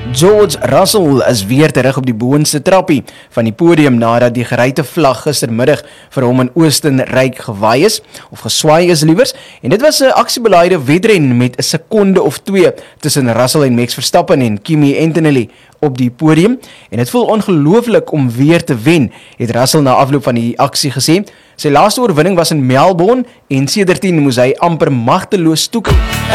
George Russell is weer terug op die boonste trappie van die podium nadat die geryte vlag gistermiddag vir hom in Oostenryk gewaai is, of geswaai is liewers, en dit was 'n aksiebelaide wedren met 'n sekonde of 2 tussen Russell en Max Verstappen en Kimi Antonelli op die podium, en dit voel ongelooflik om weer te wen, het Russell na afloop van die aksie gesê. Sy laaste oorwinning was in Melbourne en sedertdien moes hy amper magteloos toekyk.